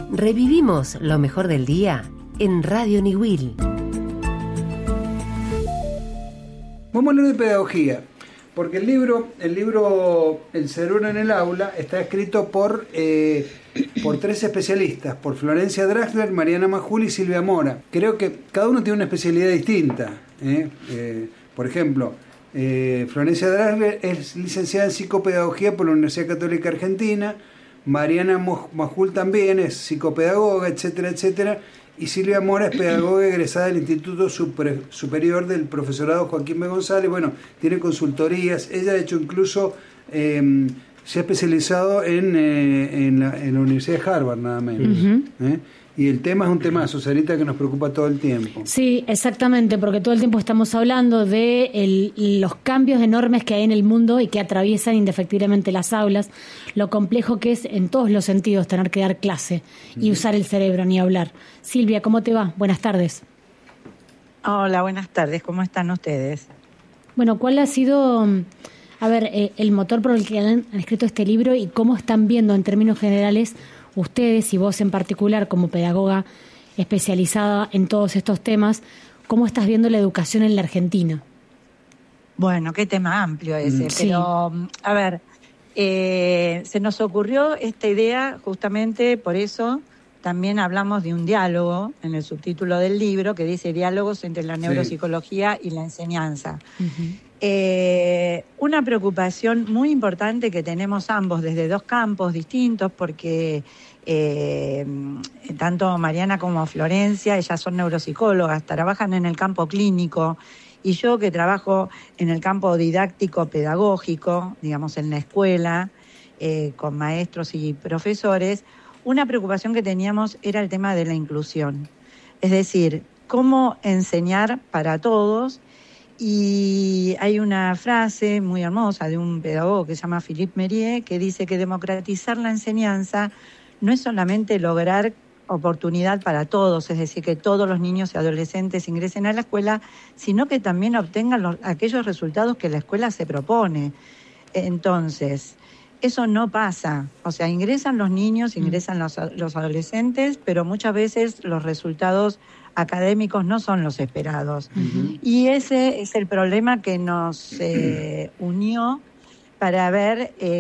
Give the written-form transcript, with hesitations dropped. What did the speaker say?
Revivimos lo mejor del día en Radio Niwil. Vamos a hablar de pedagogía, porque el libro El cerebro en el aula está escrito por 3 especialistas, por Florencia Draxler, Mariana Majul y Silvia Mora. Creo que cada uno tiene una especialidad distinta. Por ejemplo, Florencia Draxler es licenciada en psicopedagogía por la Universidad Católica Argentina, Mariana Majul también es psicopedagoga, etcétera, etcétera. Y Silvia Mora es pedagoga egresada del Instituto Superior del Profesorado Joaquín B. González. Bueno, tiene consultorías. Ella, de hecho, incluso se ha especializado en la Universidad de Harvard, nada menos. Uh-huh. Y el tema es un temazo, Sarita, que nos preocupa todo el tiempo. Sí, exactamente, porque todo el tiempo estamos hablando de los cambios enormes que hay en el mundo y que atraviesan indefectiblemente las aulas, lo complejo que es en todos los sentidos tener que dar clase y usar el cerebro, ni hablar. Silvia, ¿cómo te va? Buenas tardes. Hola, buenas tardes, ¿cómo están ustedes? Bueno, ¿cuál ha sido, el motor por el que han escrito este libro y cómo están viendo en términos generales ustedes y vos en particular como pedagoga especializada en todos estos temas, cómo estás viendo la educación en la Argentina? Bueno, qué tema amplio ese, sí. Pero se nos ocurrió esta idea justamente por eso. También hablamos de un diálogo en el subtítulo del libro que dice diálogos entre la neuropsicología y la enseñanza. Uh-huh. Una preocupación muy importante que tenemos ambos desde 2 campos distintos porque tanto Mariana como Florencia, ellas son neuropsicólogas, trabajan en el campo clínico y yo que trabajo en el campo didáctico pedagógico, digamos en la escuela, con maestros y profesores. Una preocupación que teníamos era el tema de la inclusión, es decir, cómo enseñar para todos. Y hay una frase muy hermosa de un pedagogo que se llama Philippe Mérieux que dice que democratizar la enseñanza no es solamente lograr oportunidad para todos, es decir, que todos los niños y adolescentes ingresen a la escuela, sino que también obtengan aquellos resultados que la escuela se propone. Entonces, eso no pasa. O sea, ingresan los niños, ingresan los adolescentes, pero muchas veces los resultados académicos no son los esperados. Uh-huh. Y ese es el problema que nos unió para ver